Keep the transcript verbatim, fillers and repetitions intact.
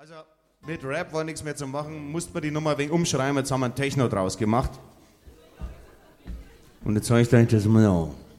Also mit Rap war nichts mehr zu machen, musste man die Nummer wegen umschreiben, jetzt haben wir ein Techno draus gemacht. Und jetzt sage ich gleich das mal auch.